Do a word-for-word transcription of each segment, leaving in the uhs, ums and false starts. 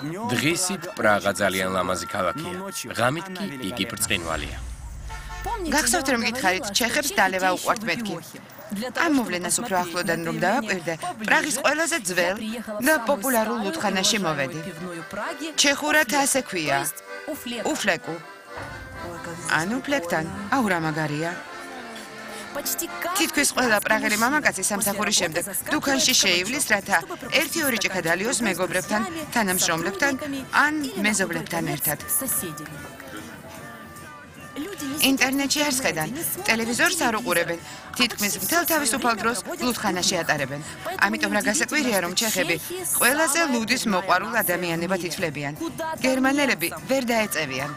დღისით პრაღა ძალიან ლამაზი ქალაქია. ღამით კი იგი ბრწყინვალეა. გახსოვთ რომ გითხარით, ჩეხებს დალევა უყვართ მეთქი. ამ მოვლენას უფრო ახლოდან რომ დავაკვირდე, პრაღის ყველაზე ძველ და პოპულარულ ლუდხანაში მოვედი. ჩეხურად ასე ქვია. უფლეკუ. ანუ ფლეკთან, აუ რა მაგარია. თითქმის ყველა პრაღელი მამაკაცი სამსახურის შემდეგ დუქანში შეივლის, რათა ერთი-ორი ჭიქა დალიოს მეგობრებთან, თანამშრომლებთან ან მეზობლებთან ერთად. ინტერნეტში არ სხედან, ტელევიზორს არ უყურებენ, თითქმის მთელ თავისუფალ დროს ლუდხანაში ატარებენ. ამიტომ რა გასაკვირია, რომ ჩეხები ყველაზე ლუდის მოყვარულ ადამიანებად ითვლებიან. გერმანელები ვერ დაეწევიან.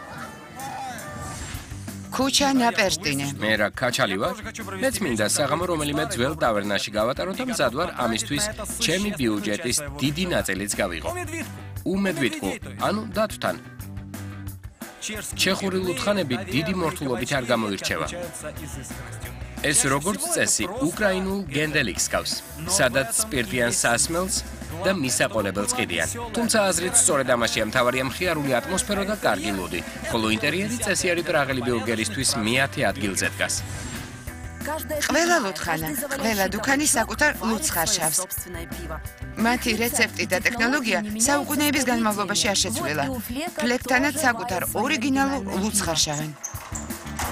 ქუჩა ნაპერტინე. მე რა კაჩალი ვარ? მეც მინდა საღამო რომელიმე ძველ ტავერნაში გავატარო და მზად ვარ ამისთვის ჩემი ბიუჯეტის დიდი ნაწილიც გავიღო. უმედვიტყო, ანუ დათვთან. ჩეხური ლუდხანები დიდი მორთულობით არ გამოირჩევა. ეს როგორც წესი უკრაინულ გენდელიკს გავს, სადაც სპირტიან სასმელს და მისაყოლებელს ყიდიან. თუმცა აზრით სწორედ ამაშია, მთავარია მხიარული ატმოსფერო და კარგი ლუდი, ხოლო ინტერიერი წესიერი პრაღელი ბიურგერისთვის მეათე ადგილზე დგას. ყველა ლუდხანა, ყველა დუქანი საკუთარ ლუდს ხარშავს. მათი რეცეპტი და ტექნოლოგია საუკუნეების განმავლობაში არ შეცვლილა. ფლეკთანაც საკუთარ ორიგინალურ ლუდს ხარშავენ.